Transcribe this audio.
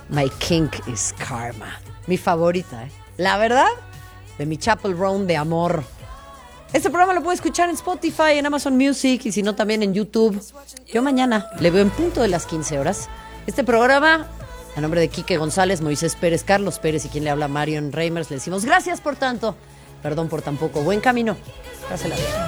My Kink is Karma. Mi favorita, ¿eh? La verdad, de mi Chapel Roan de amor. Este programa lo puede escuchar en Spotify, en Amazon Music y si no también en YouTube. Yo mañana le veo en punto de las 15 horas. Este programa, a nombre de Quique González, Moisés Pérez, Carlos Pérez y quien le habla, Marion Reimers, le decimos gracias por tanto, perdón por tan poco. Buen camino. Pásela bien.